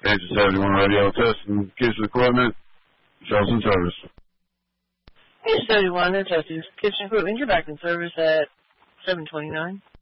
Agent 71 radio testing kitchen equipment. Shows in service. Agent 71, they're testing kitchen equipment. You're back in service at 7:29.